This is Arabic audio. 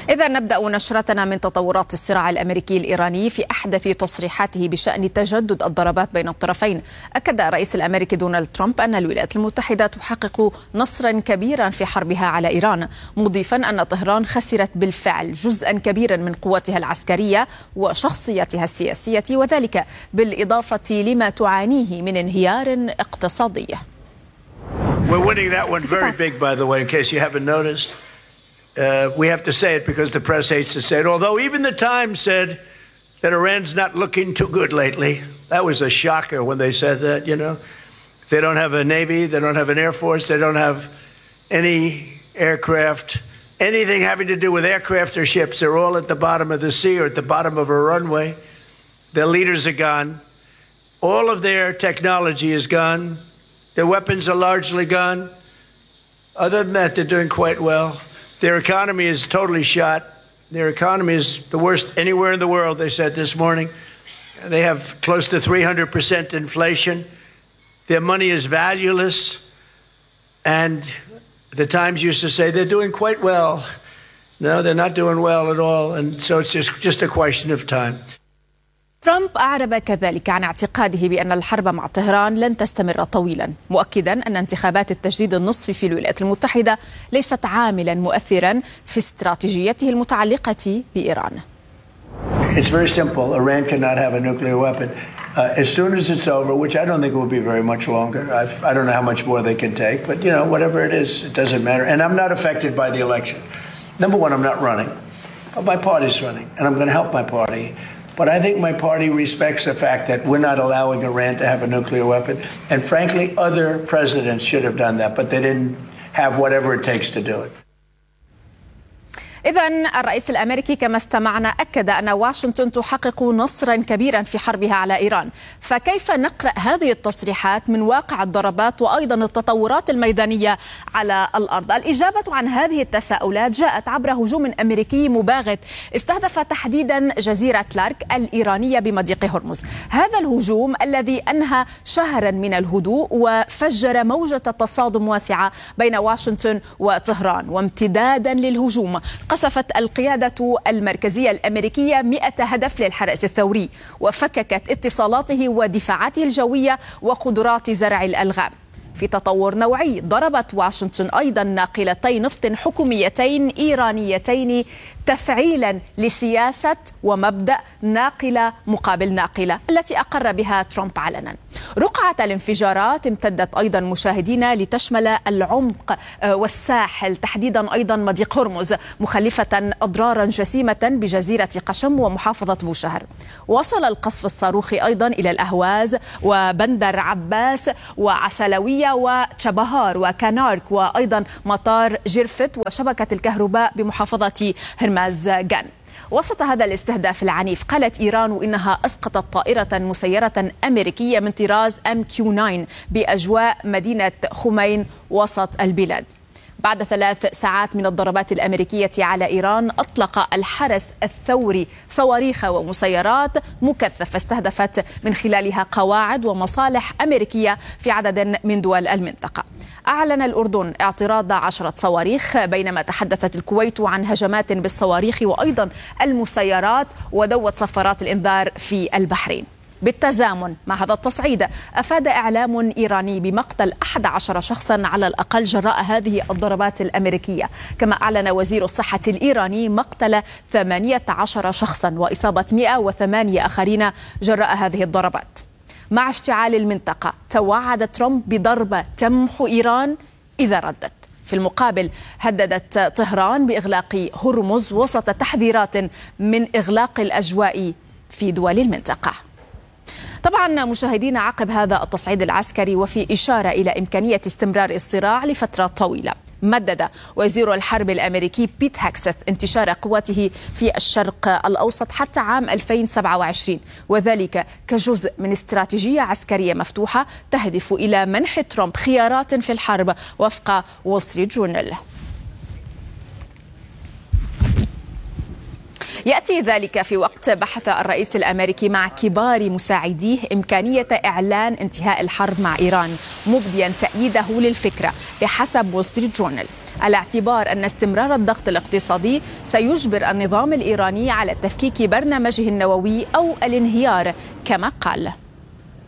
إذا نبدأ نشرتنا من تطورات الصراع الأمريكي الإيراني في أحدث تصريحاته بشأن تجدد الضربات بين الطرفين. أكد الرئيس الأمريكي دونالد ترامب أن الولايات المتحدة تحقق نصرا كبيرا في حربها على إيران، مضيفا أن طهران خسرت بالفعل جزءا كبيرا من قوتها العسكرية وشخصيتها السياسية، وذلك بالإضافة لما تعانيه من انهيار اقتصادي. We're winning that one very big, by the way, in case you haven't noticed. We have to say it because the press hates to say it. Although even the Times said that Iran's not looking too good lately. That was a shocker when they said that, you know. They don't have a Navy, they don't have an Air Force, they don't have any aircraft, anything having to do with aircraft or ships. They're all at the bottom of the sea or at the bottom of a runway. Their leaders are gone. All of their technology is gone. Their weapons are largely gone. Other than that, they're doing quite well. Their economy is totally shot. Their economy is the worst anywhere in the world, they said this morning. They have close to 300% inflation. Their money is valueless. And the Times used to say they're doing quite well. No, they're not doing well at all. And so it's just a question of time. ترامب أعرب كذلك عن اعتقاده بأن الحرب مع طهران لن تستمر طويلا، مؤكدا أن انتخابات التجديد النصفي في الولايات المتحدة ليست عاملا مؤثرا في استراتيجيته المتعلقة بإيران. It's very simple. Iran cannot have a nuclear weapon. As soon as it's over, which I don't think will be very much longer. I don't know how much more they can take, but you know, whatever it is, it doesn't matter. And I'm not affected by the election. Number one, I'm not running, but my party's running, and I'm going to help my party. But I think my party respects the fact that we're not allowing Iran to have a nuclear weapon. And frankly, other presidents should have done that, but they didn't have whatever it takes to do it. إذن الرئيس الأمريكي كما استمعنا أكد أن واشنطن تحقق نصرا كبيرا في حربها على إيران، فكيف نقرأ هذه التصريحات من واقع الضربات وأيضا التطورات الميدانية على الأرض؟ الإجابة عن هذه التساؤلات جاءت عبر هجوم أمريكي مباغت استهدف تحديدا جزيرة لارك الإيرانية بمضيق هرمز. هذا الهجوم الذي أنهى شهرا من الهدوء وفجر موجة تصادم واسعة بين واشنطن وطهران. وامتدادا للهجوم قصفت القيادة المركزية الأمريكية 100 هدف للحرس الثوري، وفككت اتصالاته ودفاعاته الجوية وقدرات زرع الألغام. في تطور نوعي ضربت واشنطن أيضا ناقلتي نفط حكوميتين إيرانيتين تفعيلا لسياسة ومبدأ ناقلة مقابل ناقلة التي أقر بها ترامب علنا. رقعة الانفجارات امتدت أيضا مشاهدينا لتشمل العمق والساحل، تحديدا أيضا مضيق هرمز، مخلفة أضرارا جسيمة بجزيرة قشم ومحافظة بوشهر. وصل القصف الصاروخي أيضا إلى الأهواز وبندر عباس وعسلوية وشبهار وكانارك وأيضا مطار جرفت وشبكة الكهرباء بمحافظة هرمزغان. وسط هذا الاستهداف العنيف قالت إيران إنها أسقطت طائرة مسيرة أمريكية من طراز MQ-9 بأجواء مدينة خمين وسط البلاد. بعد 3 ساعات من الضربات الأمريكية على إيران أطلق الحرس الثوري صواريخ ومسيرات مكثفة استهدفت من خلالها قواعد ومصالح أمريكية في عدد من دول المنطقة. أعلن الأردن اعتراض 10 صواريخ، بينما تحدثت الكويت عن هجمات بالصواريخ وأيضا المسيرات ودوت صفارات الإنذار في البحرين. بالتزامن مع هذا التصعيد أفاد إعلام إيراني بمقتل 11 شخصا على الأقل جراء هذه الضربات الأمريكية، كما أعلن وزير الصحة الإيراني مقتل 18 شخصا وإصابة 108 آخرين جراء هذه الضربات. مع اشتعال المنطقة توعد ترامب بضربة تمحو إيران إذا ردت. في المقابل هددت طهران بإغلاق هرمز وسط تحذيرات من إغلاق الأجواء في دول المنطقة. طبعا مشاهدينا، عقب هذا التصعيد العسكري وفي إشارة إلى إمكانية استمرار الصراع لفترة طويلة، مدد وزير الحرب الأمريكي بيت هاكسث انتشار قواته في الشرق الأوسط حتى عام 2027، وذلك كجزء من استراتيجية عسكرية مفتوحة تهدف إلى منح ترامب خيارات في الحرب وفق وول ستريت جورنال. يأتي ذلك في وقت بحث الرئيس الأمريكي مع كبار مساعديه إمكانية إعلان انتهاء الحرب مع إيران، مبديا تأييده للفكرة بحسب وول ستريت جورنال. على اعتبار أن استمرار الضغط الاقتصادي سيجبر النظام الإيراني على تفكيك برنامجه النووي أو الانهيار كما قال.